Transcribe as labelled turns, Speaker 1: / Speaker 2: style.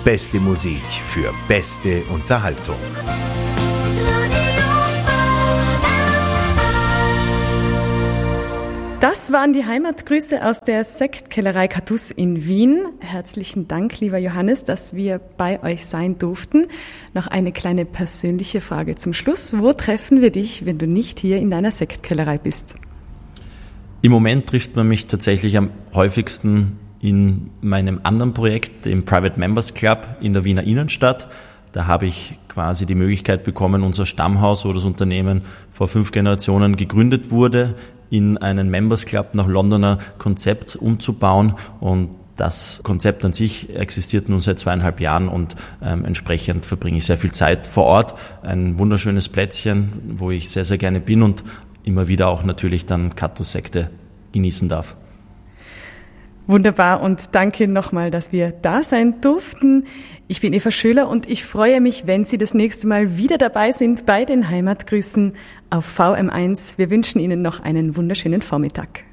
Speaker 1: beste Musik für beste Unterhaltung.
Speaker 2: Das waren die Heimatgrüße aus der Sektkellerei Catuss in Wien. Herzlichen Dank, lieber Johannes, dass wir bei euch sein durften. Noch eine kleine persönliche Frage zum Schluss. Wo treffen wir dich, wenn du nicht hier in deiner Sektkellerei bist?
Speaker 3: Im Moment trifft man mich tatsächlich am häufigsten in meinem anderen Projekt, dem Private Members Club in der Wiener Innenstadt. Da habe ich quasi die Möglichkeit bekommen, unser Stammhaus, wo das Unternehmen vor 5 Generationen gegründet wurde, in einen Members Club nach Londoner Konzept umzubauen. Und das Konzept an sich existiert nun seit 2,5 Jahren und entsprechend verbringe ich sehr viel Zeit vor Ort. Ein wunderschönes Plätzchen, wo ich sehr, sehr gerne bin und immer wieder auch natürlich dann Catuss-Sekte genießen darf.
Speaker 2: Wunderbar und danke nochmal, dass wir da sein durften. Ich bin Eva Schöler und ich freue mich, wenn Sie das nächste Mal wieder dabei sind bei den Heimatgrüßen auf VM1. Wir wünschen Ihnen noch einen wunderschönen Vormittag.